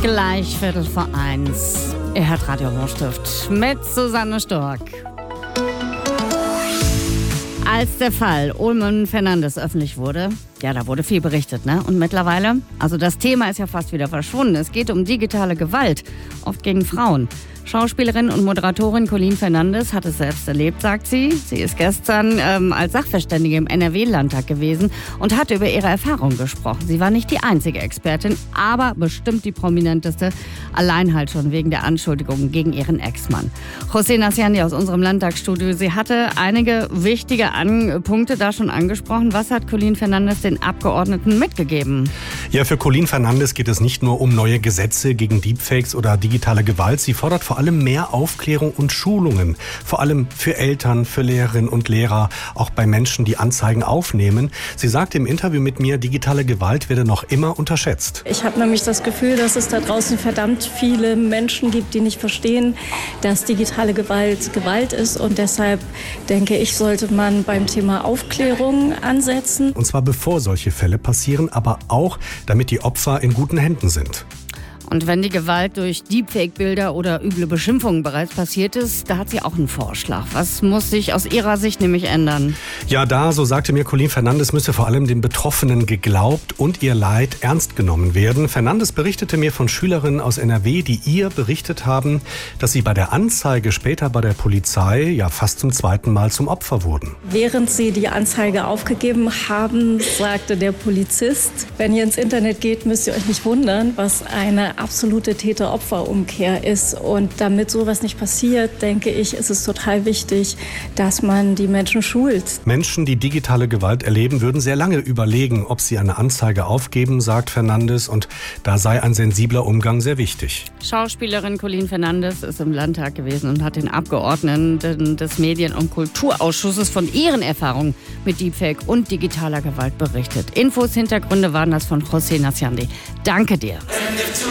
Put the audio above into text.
Gleich 1:15. Er hat Radio Hochstift mit Susanne Stork. Als der Fall Olman Fernandes öffentlich wurde, ja, da wurde viel berichtet, ne? Und mittlerweile, also das Thema ist ja fast wieder verschwunden. Es geht um digitale Gewalt, oft gegen Frauen. Schauspielerin und Moderatorin Colleen Fernandes hat es selbst erlebt, sagt sie. Sie ist gestern als Sachverständige im NRW-Landtag gewesen und hat über ihre Erfahrungen gesprochen. Sie war nicht die einzige Expertin, aber bestimmt die prominenteste, allein halt schon wegen der Anschuldigungen gegen ihren Ex-Mann. José Naciandi aus unserem Landtagsstudio, sie hatte einige wichtige Punkte da schon angesprochen. Was hat Colleen Fernandes den Abgeordneten mitgegeben? Ja, für Colleen Fernandes geht es nicht nur um neue Gesetze gegen Deepfakes oder digitale Gewalt. Sie fordert vor allem mehr Aufklärung und Schulungen. Vor allem für Eltern, für Lehrerinnen und Lehrer, auch bei Menschen, die Anzeigen aufnehmen. Sie sagte im Interview mit mir, digitale Gewalt werde noch immer unterschätzt. Ich habe nämlich das Gefühl, dass es da draußen verdammt viele Menschen gibt, die nicht verstehen, dass digitale Gewalt Gewalt ist. Und deshalb denke ich, sollte man beim Thema Aufklärung ansetzen. Und zwar bevor solche Fälle passieren, aber auch, damit die Opfer in guten Händen sind. Und wenn die Gewalt durch Deepfake-Bilder oder üble Beschimpfungen bereits passiert ist, da hat sie auch einen Vorschlag. Was muss sich aus ihrer Sicht nämlich ändern? Ja, so sagte mir Colleen Fernandes, müsse vor allem den Betroffenen geglaubt und ihr Leid ernst genommen werden. Fernandes berichtete mir von Schülerinnen aus NRW, die ihr berichtet haben, dass sie bei der Anzeige später bei der Polizei ja fast zum zweiten Mal zum Opfer wurden. Während sie die Anzeige aufgegeben haben, sagte der Polizist, wenn ihr ins Internet geht, müsst ihr euch nicht wundern, was eine absolute Täter-Opfer-Umkehr ist. Und damit sowas nicht passiert, denke ich, ist es total wichtig, dass man die Menschen schult. Menschen, die digitale Gewalt erleben, würden sehr lange überlegen, ob sie eine Anzeige aufgeben, sagt Fernandes. Und da sei ein sensibler Umgang sehr wichtig. Schauspielerin Colleen Fernandes ist im Landtag gewesen und hat den Abgeordneten des Medien- und Kulturausschusses von ihren Erfahrungen mit Deepfake und digitaler Gewalt berichtet. Infos, Hintergründe waren das von José Naciandi. Danke dir.